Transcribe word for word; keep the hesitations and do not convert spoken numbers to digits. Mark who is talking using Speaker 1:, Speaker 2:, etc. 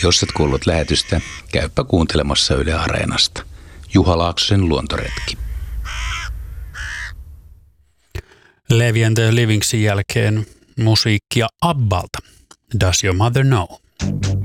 Speaker 1: Jos et kuullut lähetystä, käypä kuuntelemassa Yle Areenasta. Juha Laaksosen luontoretki.
Speaker 2: Levi and the Livingsin jälkeen musiikkia Abbalta. Does your mother know?